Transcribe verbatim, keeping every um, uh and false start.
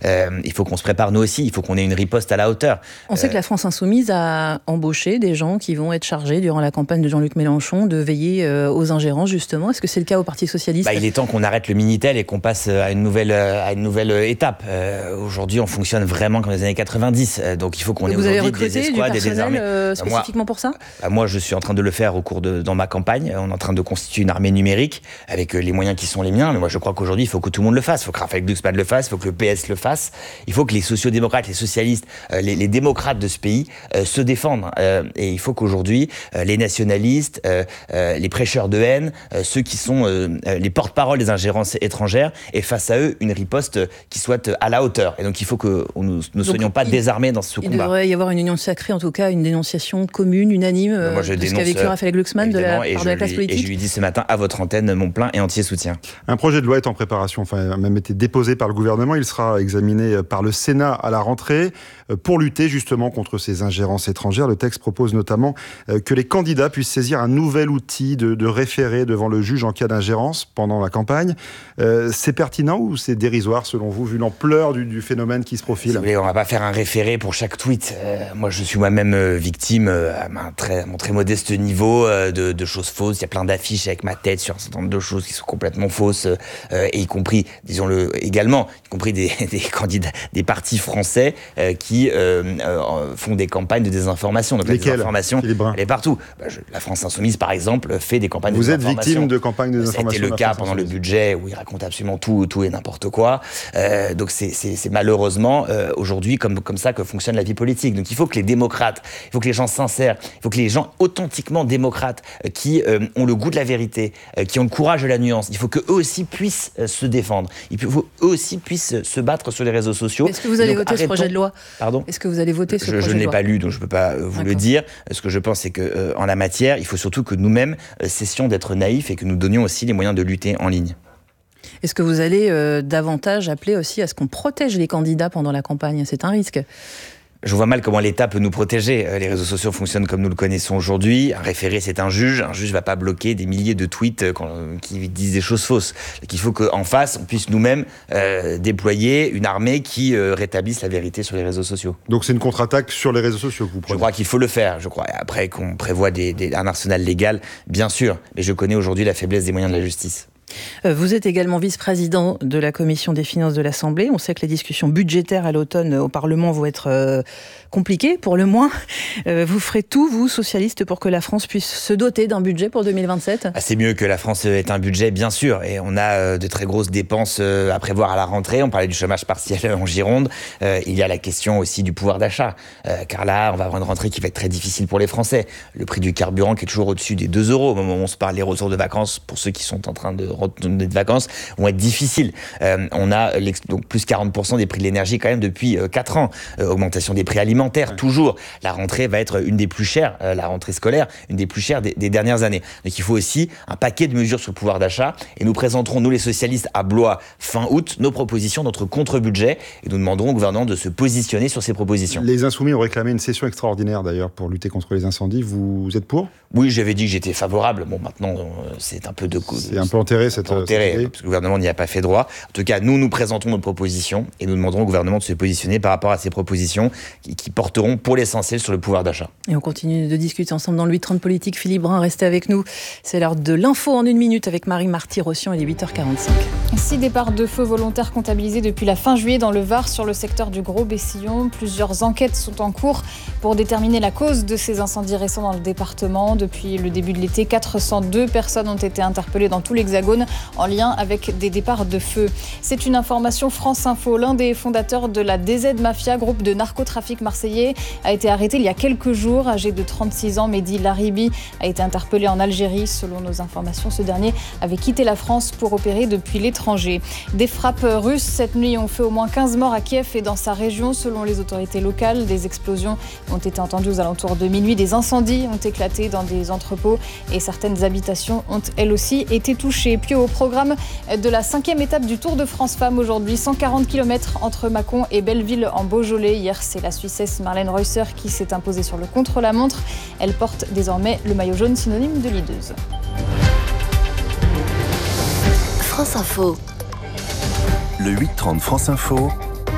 Euh, il faut qu'on se prépare nous aussi, il faut qu'on ait une riposte à la hauteur. On sait euh... que la France Insoumise a embauché des gens qui vont être chargés durant la campagne de Jean-Luc Mélenchon de veiller euh, aux ingérences justement. Est-ce que c'est le cas au Parti Socialiste ? Bah, il est temps qu'on arrête le Minitel et qu'on passe à une nouvelle, à une nouvelle étape. Euh, aujourd'hui, on fonctionne vraiment comme dans les années quatre-vingt-dix. Euh, donc il faut qu'on ait vous aujourd'hui avez recruté des escouades du et des armées. Euh, spécifiquement moi, pour ça ? bah, moi, je suis en train de le faire au cours de dans ma campagne. On est en train de constituer une armée numérique avec les moyens qui sont les miens. Mais moi, je crois qu'aujourd'hui, il faut que tout le monde le fasse. Il faut que Raphaël Glucksmann le fasse. Il faut que le P S le fasse. Il faut que les sociodémocrates, les socialistes, euh, les, les démocrates de ce pays euh, se défendent. Euh, et il faut qu'aujourd'hui, euh, les nationalistes, euh, euh, les prêcheurs de haine, euh, ceux qui sont euh, les porte-parole des ingérences étrangères, aient face à eux une riposte qui soit à la hauteur. Et donc, il faut que nous ne soyons pas il, désarmés dans ce il combat. Il devrait y avoir une union sacrée, en tout cas, une dénonciation commune, unanime, euh, moi, je de ce qu'a vécu Raphaël Glucksmann de la part de la classe lui, politique. Et je lui dis ce matin à votre antenne mon plein et entier soutien. Un projet de loi est en préparation, enfin, a même été déposé par le gouvernement. Il sera examiné par le Sénat à la rentrée pour lutter justement contre ces ingérences étrangères. Le texte propose notamment que les candidats puissent saisir un nouvel outil de, de référé devant le juge en cas d'ingérence pendant la campagne. Euh, c'est pertinent ou c'est dérisoire selon vous, vu l'ampleur du, du phénomène qui se profile ? Si vous voulez, on ne va pas faire un référé pour chaque tweet. Euh, moi, je suis moi-même euh, victime euh, à, un très, à mon très modeste niveau euh, de, de choses fausses. Il y a plein d'affiches avec ma tête sur un certain nombre de choses qui sont complètement fausses, euh, et y compris, disons-le également, y compris des, des candidats, des partis français euh, qui euh, euh, font des campagnes de désinformation. Donc Lesquelles, la désinformation, Philippe Brun ? elle est partout. Bah, je, la France Insoumise, par exemple, fait des campagnes Vous de désinformation. Vous êtes victime de campagnes de désinformation ? C'était le cas pendant le budget où il raconte absolument tout, tout et n'importe quoi. Euh, donc c'est, c'est, c'est malheureusement euh, aujourd'hui comme, comme ça que fonctionne la vie politique. Donc il faut que les démocrates, il faut que les gens sincères, il faut que les gens authentiquement démocrates euh, qui euh, ont le goût de la vérité, euh, qui ont le courage de la nuance, il faut qu'eux aussi puissent euh, se défendre. Il faut eux aussi puissent se battre sur les réseaux sociaux. Est-ce que vous allez donc, voter arrêtons... ce projet de loi ? Pardon ? Est-ce que vous allez voter ce je, projet je de ne l'ai loi ? pas lu, donc je ne peux pas euh, vous D'accord. le dire. Ce que je pense, c'est qu'en euh, la matière, il faut surtout que nous-mêmes euh, cessions d'être naïfs et que nous donnions aussi les moyens de lutter en ligne. Est-ce que vous allez euh, davantage appeler aussi à ce qu'on protège les candidats pendant la campagne ? C'est un risque. Je vois mal comment l'État peut nous protéger. Les réseaux sociaux fonctionnent comme nous le connaissons aujourd'hui. Un référé, c'est un juge. Un juge ne va pas bloquer des milliers de tweets quand, qui disent des choses fausses. Donc il faut qu'en face, on puisse nous-mêmes euh, déployer une armée qui euh, rétablisse la vérité sur les réseaux sociaux. Donc c'est une contre-attaque sur les réseaux sociaux que vous prenez ? Je crois qu'il faut le faire. Je crois. Après qu'on prévoit des, des, un arsenal légal, bien sûr. Mais je connais aujourd'hui la faiblesse des moyens de la justice. Vous êtes également vice-président de la Commission des finances de l'Assemblée. On sait que les discussions budgétaires à l'automne au Parlement vont être euh, compliquées, pour le moins. Euh, vous ferez tout, vous, socialistes, pour que la France puisse se doter d'un budget pour deux mille vingt-sept ? Ah, c'est mieux que la France ait un budget, bien sûr. Et on a euh, de très grosses dépenses euh, à prévoir à la rentrée. On parlait du chômage partiel en Gironde. Euh, il y a la question aussi du pouvoir d'achat. Euh, car là, on va avoir une rentrée qui va être très difficile pour les Français. Le prix du carburant qui est toujours au-dessus des deux euros. Au moment où on se parle, les retours de vacances, pour ceux qui sont en train de retourner de vacances, vont être difficiles. Euh, on a donc plus quarante pour cent des prix de l'énergie quand même depuis euh, quatre ans. Euh, augmentation des prix alimentaires, ouais. toujours. La rentrée va être une des plus chères, euh, la rentrée scolaire, une des plus chères des, des dernières années. Donc il faut aussi un paquet de mesures sur le pouvoir d'achat. Et nous présenterons, nous les socialistes, à Blois, fin août, nos propositions, notre contre-budget. Et nous demanderons au gouvernement de se positionner sur ces propositions. Les Insoumis ont réclamé une session extraordinaire d'ailleurs pour lutter contre les incendies. Vous, vous êtes pour ? Oui, j'avais dit que j'étais favorable. Bon, maintenant, euh, c'est un peu de... C'est un peu enterré cette... Un peu enterré, cette parce que le gouvernement n'y a pas fait droit. En tout cas, nous, nous présentons nos propositions et nous demanderons au gouvernement de se positionner par rapport à ces propositions qui, qui porteront pour l'essentiel sur le pouvoir d'achat. Et on continue de discuter ensemble dans le huit trente politique. Philippe Brun, restez avec nous. C'est l'heure de l'info en une minute avec Marie Marty-Rossian. Il est huit heures quarante-cinq. Six départs de feu volontaires comptabilisés depuis la fin juillet dans le Var sur le secteur du Gros-Bessillon. Plusieurs enquêtes sont en cours pour déterminer la cause de ces incendies récents dans le département. Depuis le début de l'été, quatre cent deux personnes ont été interpellées dans tout l'Hexagone en lien avec des départs de feu. C'est une information France Info. L'un des fondateurs de la D Z Mafia, groupe de narcotrafic marseillais, a été arrêté il y a quelques jours. Âgé de trente-six ans, Mehdi Laribi a été interpellé en Algérie. Selon nos informations, ce dernier avait quitté la France pour opérer depuis l'étranger. Des frappes russes cette nuit ont fait au moins quinze morts à Kiev et dans sa région. Selon les autorités locales, des explosions ont été entendues aux alentours de minuit. Des incendies ont éclaté dans des entrepôts et certaines habitations ont elles aussi été touchées. Puis au programme de la cinquième étape du Tour de France Femmes aujourd'hui, cent quarante kilomètres entre Mâcon et Belleville en Beaujolais. Hier, c'est la Suissesse Marlène Reusser qui s'est imposée sur le contre-la-montre. Elle porte désormais le maillot jaune, synonyme de leaduse. France Info. Le huit trente France Info,